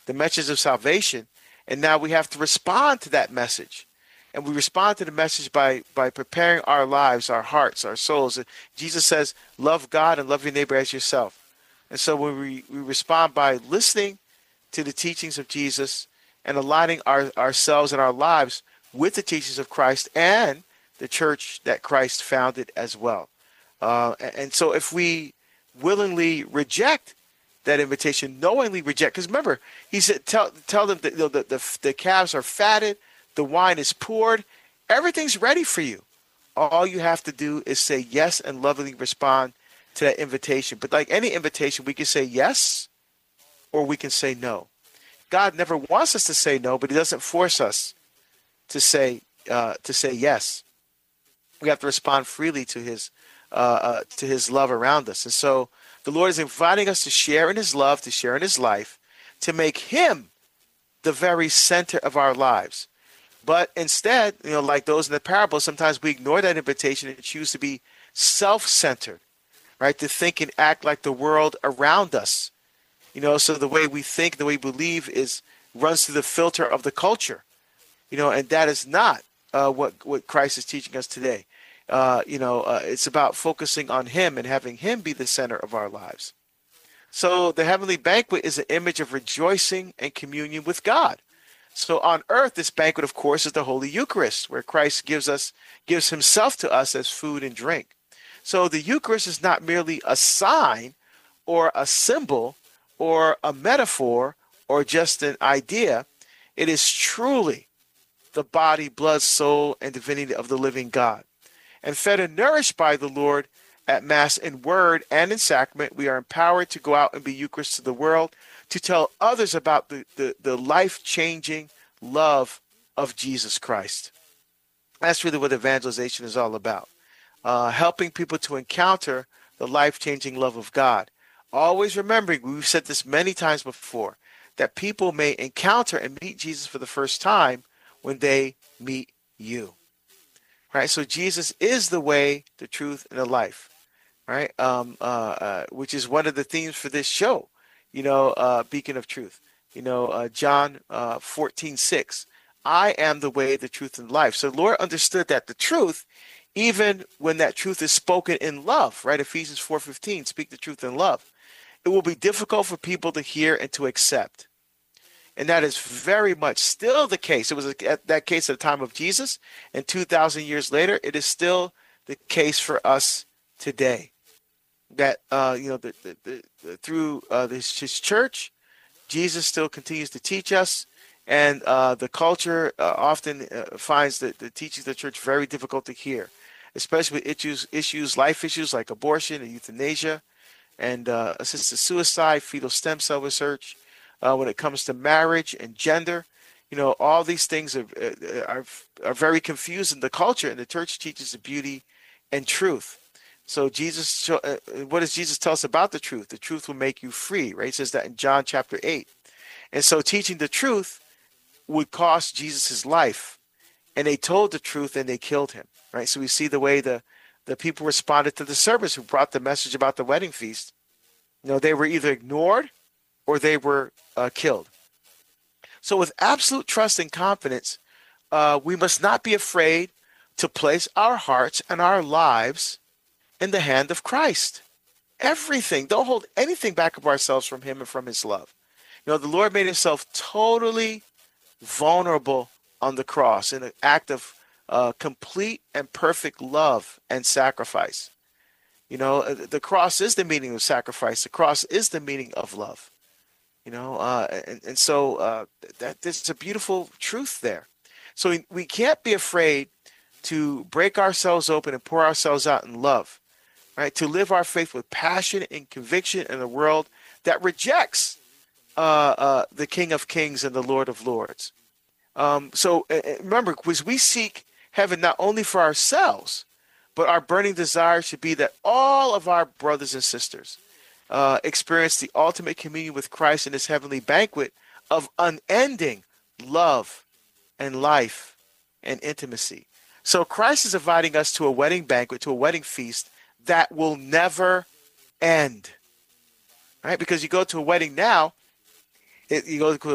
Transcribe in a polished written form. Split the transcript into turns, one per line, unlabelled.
the message of salvation. And now we have to respond to that message. And we respond to the message by preparing our lives, our hearts, our souls. Jesus says, love God and love your neighbor as yourself. And so when we respond by listening to the teachings of Jesus and aligning ourselves and our lives with the teachings of Christ and the church that Christ founded as well. And so if we willingly reject that invitation, knowingly reject, because remember, he said, tell them that the calves are fatted, the wine is poured, everything's ready for you. All you have to do is say yes and lovingly respond to that invitation. But like any invitation, we can say yes or we can say no. God never wants us to say no, but he doesn't force us to say yes. We have to respond freely to his love around us. And so the Lord is inviting us to share in his love, to share in his life, to make him the very center of our lives. But instead, like those in the parable, sometimes we ignore that invitation and choose to be self-centered, right? To think and act like the world around us. So the way we think, the way we believe runs through the filter of the culture. And that is not what Christ is teaching us today. It's about focusing on him and having him be the center of our lives. So the heavenly banquet is an image of rejoicing and communion with God. So on earth, this banquet, of course, is the Holy Eucharist, where Christ gives himself to us as food and drink. So the Eucharist is not merely a sign or a symbol or a metaphor or just an idea. It is truly the body, blood, soul, and divinity of the living God. And fed and nourished by the Lord at Mass in word and in sacrament, we are empowered to go out and be Eucharist to the world, to tell others about the life-changing love of Jesus Christ. That's really what evangelization is all about. Helping people to encounter the life-changing love of God. Always remembering, we've said this many times before, that people may encounter and meet Jesus for the first time when they meet you. Right? So Jesus is the way, the truth, and the life. Right? Which is one of the themes for this show. Beacon of Truth. John 14:6. I am the way, the truth, and life. So the Lord understood that the truth, even when that truth is spoken in love, right? Ephesians 4:15, speak the truth in love. It will be difficult for people to hear and to accept. And that is very much still the case. It was that case at the time of Jesus, and 2,000 years later, it is still the case for us today. That through his church, Jesus still continues to teach us, and the culture often finds the teachings of the church very difficult to hear, especially with life issues like abortion and euthanasia, and assisted suicide, fetal stem cell research. When it comes to marriage and gender, all these things are very confused in the culture, and the church teaches the beauty and truth. So what does Jesus tell us about the truth? The truth will make you free, right? It says that in John chapter 8. And so teaching the truth would cost Jesus his life. And they told the truth and they killed him, right? So we see the way the people responded to the servants who brought the message about the wedding feast. They were either ignored or they were killed. So with absolute trust and confidence, we must not be afraid to place our hearts and our lives in the hand of Christ. Everything. Don't hold anything back of ourselves from him and from his love. The Lord made himself totally vulnerable on the cross in an act of complete and perfect love and sacrifice. The cross is the meaning of sacrifice. The cross is the meaning of love. So there's a beautiful truth there. So we can't be afraid to break ourselves open and pour ourselves out in love, right? To live our faith with passion and conviction in a world that rejects the King of Kings and the Lord of Lords. Remember, because we seek heaven not only for ourselves, but our burning desire should be that all of our brothers and sisters experience the ultimate communion with Christ in this heavenly banquet of unending love and life and intimacy. So Christ is inviting us to a wedding banquet, to a wedding feast that will never end. Right? Because you go to a wedding now, you go to